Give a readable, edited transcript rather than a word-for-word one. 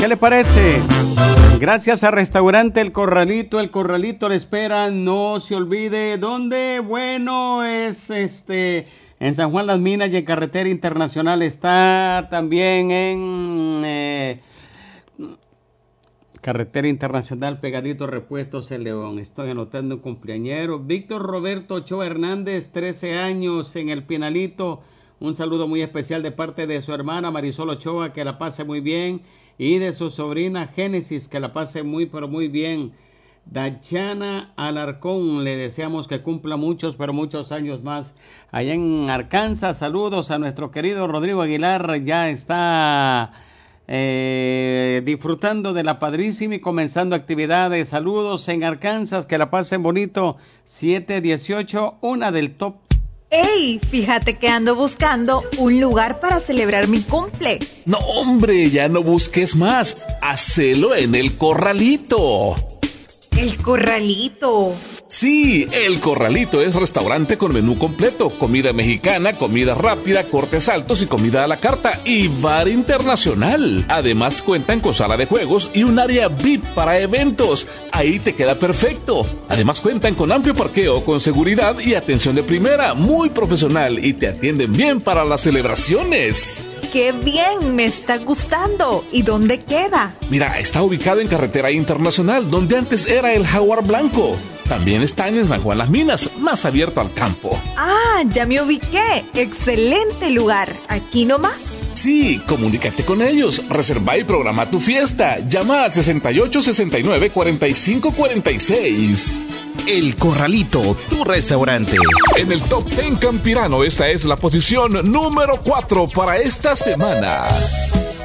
¿Qué le parece? Gracias a Restaurante El Corralito le espera, no se olvide, ¿dónde? Bueno, es en San Juan Las Minas y en Carretera Internacional, está también en Carretera Internacional, pegadito Repuestos El León. Estoy anotando un cumpleañero, Víctor Roberto Ochoa Hernández, 13 años en El Pinalito. Un saludo muy especial de parte de su hermana Marisol Ochoa, que la pase muy bien, y de su sobrina Génesis, que la pase muy pero muy bien. Dachana Alarcón, le deseamos que cumpla muchos pero muchos años más. Allá en Arkansas, saludos a nuestro querido Rodrigo Aguilar, ya está disfrutando de la padrísima y comenzando actividades. Saludos en Arkansas, que la pasen bonito. 718, una del top. ¡Ey! Fíjate que ando buscando un lugar para celebrar mi cumple. No, hombre, ya no busques más. Hacelo en El Corralito. El Corralito. Sí, El Corralito es restaurante con menú completo, comida mexicana, comida rápida, cortes altos y comida a la carta, y bar internacional. Además cuentan con sala de juegos y un área VIP para eventos. Ahí te queda perfecto. Además cuentan con amplio parqueo, con seguridad y atención de primera, muy profesional, y te atienden bien para las celebraciones. ¡Qué bien! Me está gustando. ¿Y dónde queda? Mira, está ubicado en Carretera Internacional, donde antes era el Jaguar Blanco. También están en San Juan Las Minas, más abierto al campo. ¡Ah, ya me ubiqué! ¡Excelente lugar! ¿Aquí nomás? Sí, comunícate con ellos, reserva y programa tu fiesta. Llama al 6869-4546. El Corralito, tu restaurante. En el Top 10 Campirano, esta es la posición número 4 para esta semana.